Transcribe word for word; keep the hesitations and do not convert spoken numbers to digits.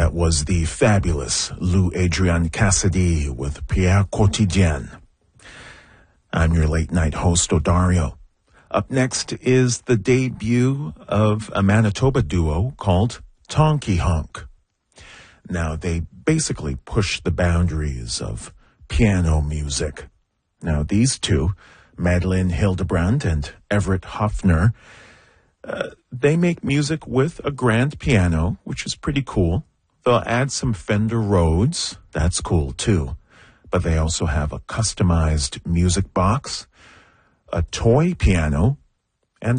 that was the fabulous Lou Adrian Cassidy with Pierre Quotidien. I'm your late night host, Odario. Up next is the debut of a Manitoba duo called Tonky Honk. Now, they basically push the boundaries of piano music. Now, these two, Madeline Hildebrandt and Everett Hoffner, uh, they make music with a grand piano, which is pretty cool. They'll add some Fender Rhodes. That's cool, too. But they also have a customized music box, a toy piano,